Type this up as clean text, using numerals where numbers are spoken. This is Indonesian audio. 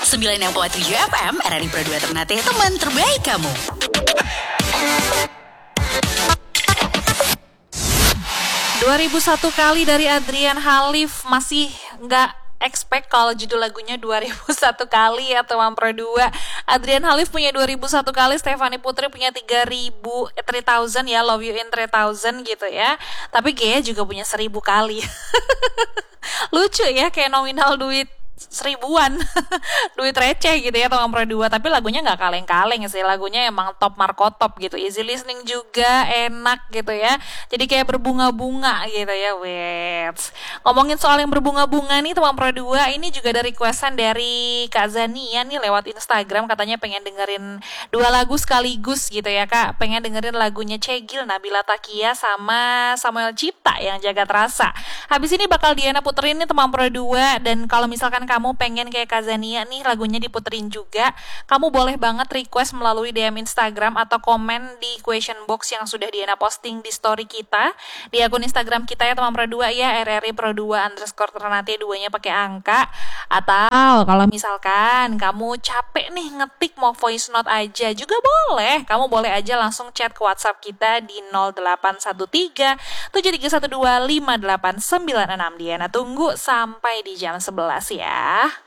106,7 FM RRI Pro 2 Ternate, teman terbaik kamu. "2001 Kali" dari Adrian Khalif. Masih nggak expect kalau judul lagunya 2001 kali ya teman Pro 2. Adrian Khalif punya 2001 kali, Stefanie Putri punya 3000 ya, Love You in 3000 gitu ya. Tapi kayaknya juga punya 1000 kali. Lucu ya, kayak nominal duit seribuan. Duit receh gitu ya teman Pro 2. Tapi lagunya gak kaleng-kaleng sih. Lagunya emang top markotop gitu. Easy listening juga, enak gitu ya. Jadi kayak berbunga-bunga gitu ya. Wets. Ngomongin soal yang berbunga-bunga nih teman Pro 2, ini juga ada requestan dari Kak Zania nih lewat Instagram. Katanya pengen dengerin 2 lagu sekaligus gitu ya Kak. Pengen dengerin lagunya Cegil, Nabila Takia sama Samuel Cipta yang Jagat Rasa. Habis ini bakal Diana puterin nih teman Pro 2. Dan kalau misalkan kamu pengen kayak Kazania nih lagunya diputerin juga, kamu boleh banget request melalui DM Instagram atau komen di question box yang sudah Diana posting di story kita di akun Instagram kita ya teman Pro 2 ya, RRI Pro 2_Ternate, 2-nya pakai angka. Atau kalau misalkan kamu capek nih ngetik mau voice note aja juga boleh. Kamu boleh aja langsung chat ke WhatsApp kita di 0813 7312 5896. Diana tunggu sampai di jam 11 ya.